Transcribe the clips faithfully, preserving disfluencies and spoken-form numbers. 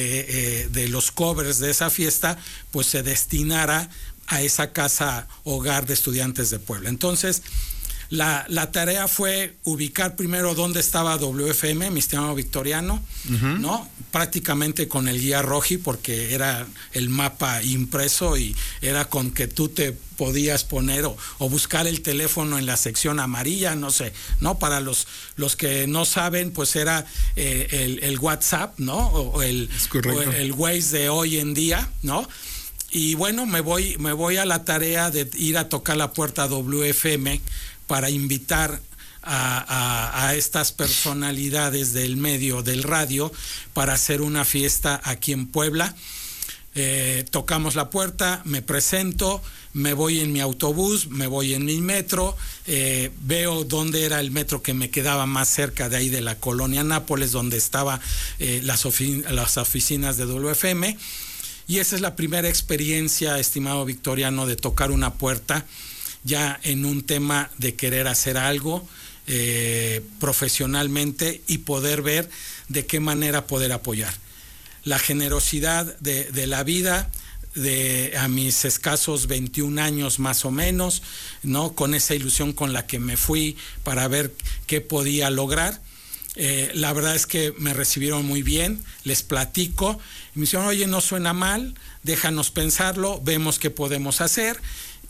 eh, de los covers de esa fiesta, pues se destinara a esa casa hogar de estudiantes de Puebla. Entonces, la, la tarea fue ubicar primero dónde estaba W F M, mi estimado Victoriano, uh-huh. ¿no? Prácticamente con el guía Roji, porque era el mapa impreso y era con que tú te podías poner o, o buscar el teléfono en la sección amarilla, no sé, ¿no? Para los, los que no saben, pues era eh, el, el WhatsApp, ¿no? O el, o el Waze de hoy en día, ¿no? Y bueno, me voy, me voy a la tarea de ir a tocar la puerta a W F M para invitar a, a, a estas personalidades del medio, del radio, para hacer una fiesta aquí en Puebla. Eh, tocamos la puerta, me presento, me voy en mi autobús, me voy en mi metro, eh, veo dónde era el metro que me quedaba más cerca de ahí de la colonia Nápoles, donde estaban eh, las, ofi- las oficinas de W F M, y esa es la primera experiencia, estimado Victoriano, de tocar una puerta ya en un tema de querer hacer algo eh, profesionalmente y poder ver de qué manera poder apoyar. La generosidad de, de la vida, de a mis escasos veintiún años más o menos, ¿no? Con esa ilusión con la que me fui para ver qué podía lograr. Eh, la verdad es que me recibieron muy bien, les platico, y me dijeron, oye, no suena mal, déjanos pensarlo, vemos qué podemos hacer.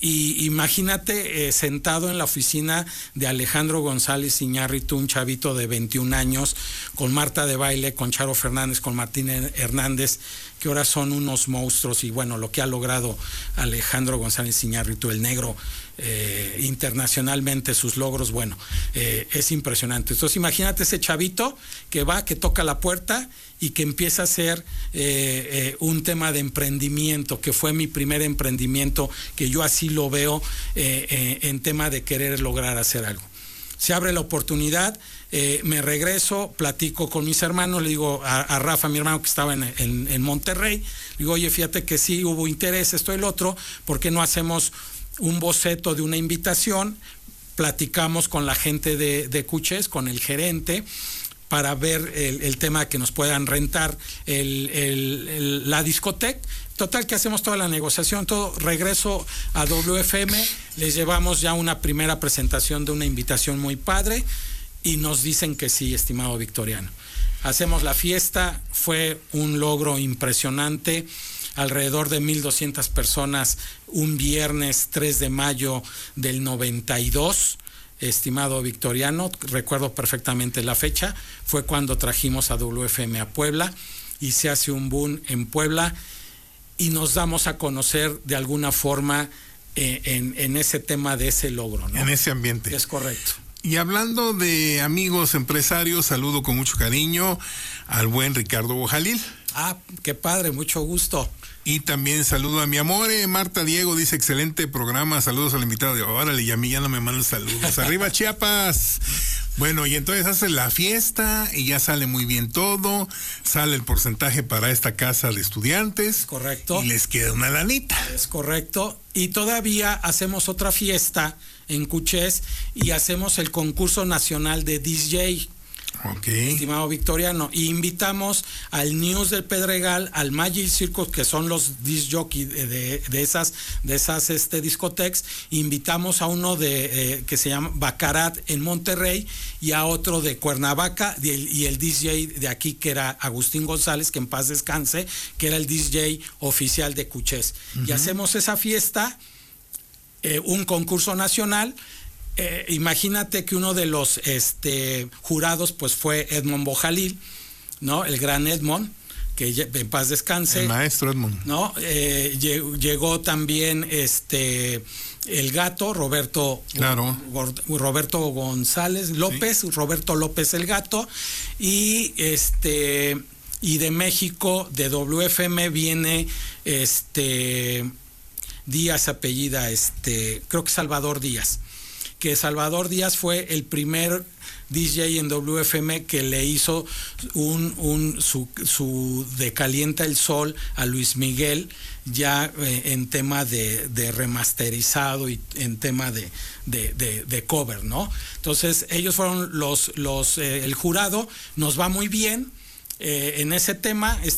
Y imagínate eh, sentado en la oficina de Alejandro González Iñárritu, un chavito de veintiún años, con Marta de Baile, con Charo Fernández, con Martín Hernández, que ahora son unos monstruos, y bueno, lo que ha logrado Alejandro González Iñárritu, el negro, eh, internacionalmente, sus logros, bueno, eh, es impresionante. Entonces imagínate ese chavito que va, que toca la puerta y que empieza a hacer eh, eh, un tema de emprendimiento, que fue mi primer emprendimiento, que yo así lo veo eh, eh, en tema de querer lograr hacer algo. Se abre la oportunidad, eh, me regreso, platico con mis hermanos, le digo a, a Rafa, mi hermano que estaba en, en, en Monterrey, le digo, oye, fíjate que sí hubo interés, esto y el otro, ¿por qué no hacemos un boceto de una invitación? Platicamos con la gente de, de Cuchés, con el gerente, para ver el, el tema que nos puedan rentar el, el, el, la discoteca. Total, que hacemos toda la negociación, todo. Regreso a W F M, les llevamos ya una primera presentación de una invitación muy padre y nos dicen que sí, estimado Victoriano. Hacemos la fiesta, fue un logro impresionante, alrededor de mil doscientas personas, un viernes tres de mayo del noventa y dos. Estimado Victoriano, recuerdo perfectamente la fecha, fue cuando trajimos a W F M a Puebla y se hace un boom en Puebla y nos damos a conocer de alguna forma eh, en, en ese tema de ese logro, ¿no? En ese ambiente. Es correcto. Y hablando de amigos empresarios, saludo con mucho cariño al buen Ricardo Bojalil. Ah, qué padre, mucho gusto. Y también saludo a mi amore, Marta Diego, dice, excelente programa, saludos al invitado. De órale, y a mí ya no me mandan saludos. Arriba Chiapas. Bueno, y entonces hace la fiesta y ya sale muy bien todo, sale el porcentaje para esta casa de estudiantes. Correcto. Y les queda una lanita. Es correcto. Y todavía hacemos otra fiesta en Cuchés y hacemos el concurso nacional de D J. Okay. Estimado Victoriano, y invitamos al News del Pedregal, al Magic Circus, que son los disc jockey de, de, de esas, de esas este, discotecas. Invitamos a uno de eh, que se llama Bacarat en Monterrey y a otro de Cuernavaca, y el, y el D J de aquí, que era Agustín González, que en paz descanse, que era el D J oficial de Cuchés. Uh-huh. Y hacemos esa fiesta, eh, un concurso nacional. Eh, imagínate que uno de los este, jurados pues fue Edmond Bojalil, ¿no? El gran Edmond, que en paz descanse. El maestro Edmond. ¿No? Eh, llegó también este el gato, Roberto, claro. Roberto González López, sí. Roberto López el gato, y este y de México, de W F M viene este Díaz, apellida, este, creo que Salvador Díaz. Que Salvador Díaz fue el primer D J en W F M que le hizo un, un su, su de Calienta el Sol a Luis Miguel, ya eh, en tema de, de remasterizado y en tema de, de, de, de cover, ¿no? Entonces ellos fueron los, los eh, el jurado, nos va muy bien eh, en ese tema.